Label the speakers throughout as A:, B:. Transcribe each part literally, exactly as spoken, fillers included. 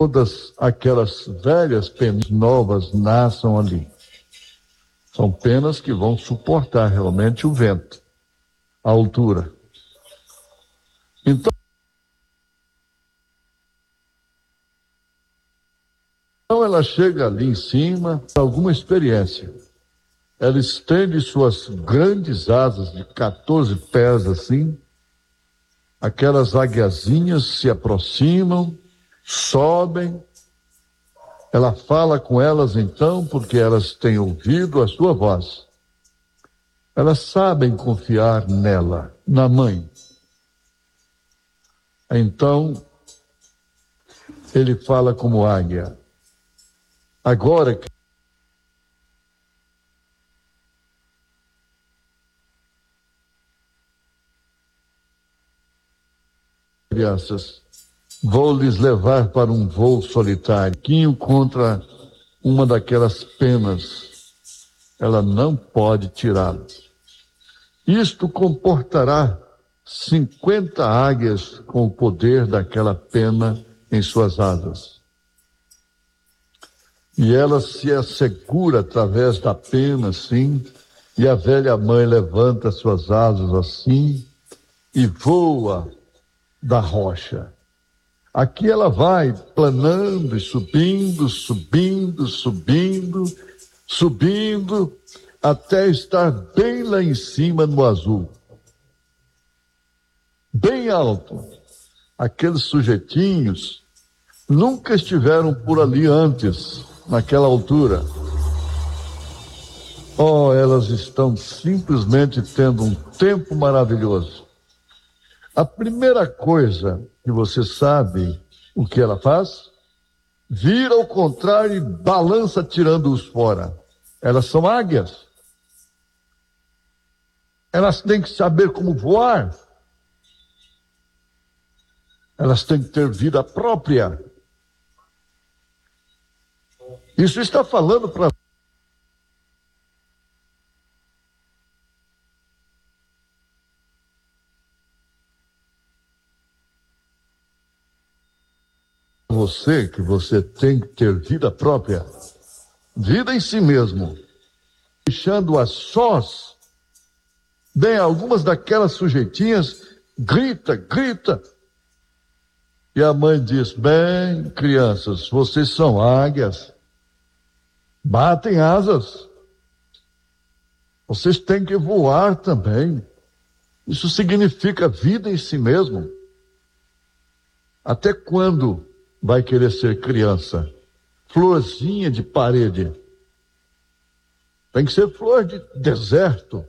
A: todas aquelas velhas penas novas nasçam ali. São penas que vão suportar realmente o vento, a altura. Então, ela chega ali em cima, alguma experiência. Ela estende suas grandes asas de quatorze pés assim, aquelas águiazinhas se aproximam, sobem. Ela fala com elas então, porque elas têm ouvido a sua voz. Elas sabem confiar nela, na mãe. Então, ele fala como águia. Agora que crianças, vou lhes levar para um voo solitário, contra uma daquelas penas. Ela não pode tirá-lo. Isto comportará cinquenta águias com o poder daquela pena em suas asas. E ela se assegura através da pena, assim, e a velha mãe levanta suas asas assim e voa da rocha. Aqui ela vai planando e subindo, subindo, subindo, subindo, até estar bem lá em cima no azul. Bem alto. Aqueles sujeitinhos nunca estiveram por ali antes, naquela altura. Oh, elas estão simplesmente tendo um tempo maravilhoso. A primeira coisa que você sabe o que ela faz, vira ao contrário e balança tirando-os fora. Elas são águias. Elas têm que saber como voar. Elas têm que ter vida própria. Isso está falando para você que você tem que ter vida própria, vida em si mesmo, deixando a sós. Bem, algumas daquelas sujeitinhas grita, grita. E a mãe diz: bem, crianças, vocês são águias, batem asas, vocês têm que voar também. Isso significa vida em si mesmo. Até quando vai querer ser criança? Florzinha de parede. Tem que ser flor de deserto.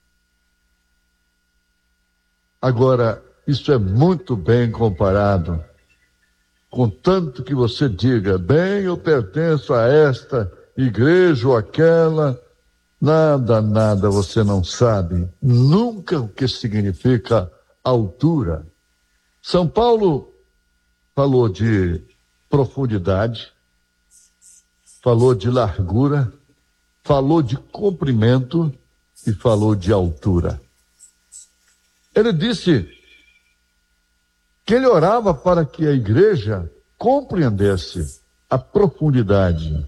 A: Agora, isso é muito bem comparado, contanto que você diga: bem, eu pertenço a esta igreja ou aquela. Nada, nada você não sabe nunca o que significa altura. São Paulo falou de profundidade, falou de largura, falou de comprimento e falou de altura. Ele disse que ele orava para que a igreja compreendesse a profundidade